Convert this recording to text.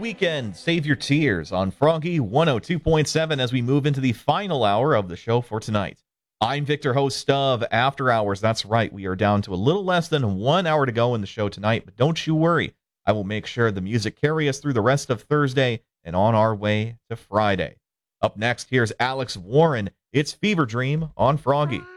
weekend. Save your tears on Froggy 102.7 as we move into the final hour of the show for tonight. I'm Victor, host of After Hours. That's right, we are down to a little less than 1 hour to go in the show tonight, but don't you worry. I will make sure the music carry us through the rest of Thursday and on our way to Friday. Up next, here's Alex Warren. It's Fever Dream on Froggy.